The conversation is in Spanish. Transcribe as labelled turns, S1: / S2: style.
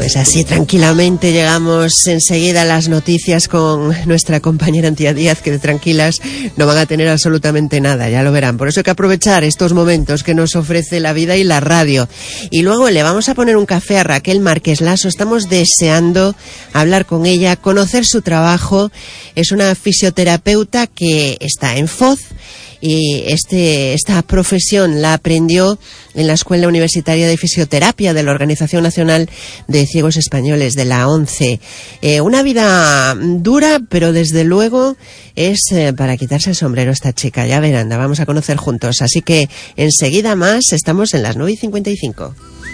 S1: Pues así tranquilamente llegamos enseguida a las noticias con nuestra compañera Antía Díaz, que de tranquilas no van a tener absolutamente nada, ya lo verán. Por eso hay que aprovechar estos momentos que nos ofrece la vida y la radio. Y luego le vamos a poner un café a Raquel Márquez Lasso. Estamos deseando hablar con ella, conocer su trabajo. Es una fisioterapeuta que está en Foz. Y esta profesión la aprendió en la Escuela Universitaria de Fisioterapia de la Organización Nacional de Ciegos Españoles, de la ONCE. Una vida dura, pero desde luego es para quitarse el sombrero esta chica. Ya verán, la vamos a conocer juntos. Así que enseguida más, estamos en las 9:55.